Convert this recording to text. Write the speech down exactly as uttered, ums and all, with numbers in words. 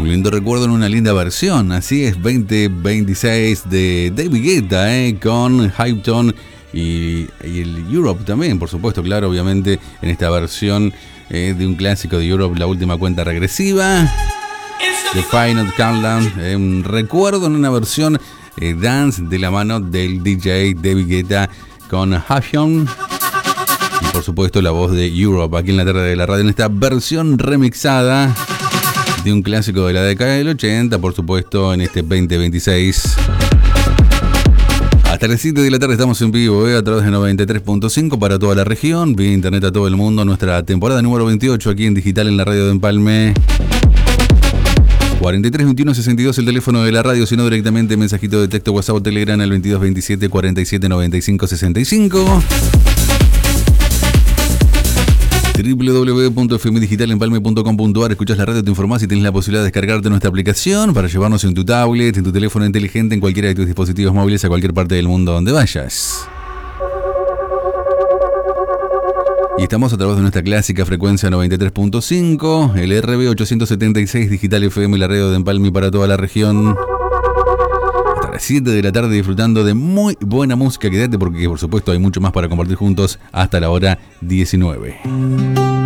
Un lindo recuerdo en una linda versión. Así es, veinte veintiséis de David Guetta, eh, con Hypton y, y el Europe también, por supuesto, claro, obviamente, en esta versión eh, de un clásico de Europe, La Última Cuenta Regresiva. The Final Countdown, eh, un recuerdo en una versión eh, dance de la mano del D J David Guetta con Hypton. Y por supuesto la voz de Europe aquí en la tarde de la radio en esta versión remixada de un clásico de la década del ochenta, por supuesto en este veinte veintiséis. Hasta las siete de la tarde estamos en vivo, eh, a través de noventa y tres punto cinco para toda la región, vía internet a todo el mundo, nuestra temporada número veintiocho aquí en digital en la radio de Empalme. cuarenta y tres veintiuno sesenta y dos el teléfono de la radio, sino directamente mensajito de texto, WhatsApp o Telegram al veintidós veintisiete cuarenta y siete noventa y cinco sesenta y cinco. doble u doble u doble u punto f m digital empalme punto com punto a r. Escuchas la radio, te informás y tienes la posibilidad de descargarte nuestra aplicación para llevarnos en tu tablet, en tu teléfono inteligente, en cualquiera de tus dispositivos móviles a cualquier parte del mundo donde vayas. Y estamos a través de nuestra clásica frecuencia noventa y tres punto cinco, el R B ochocientos setenta y seis Digital F M y la radio de Empalme para toda la región. Hasta las siete de la tarde disfrutando de muy buena música. Quédate porque por supuesto hay mucho más para compartir juntos hasta la hora diecinueve.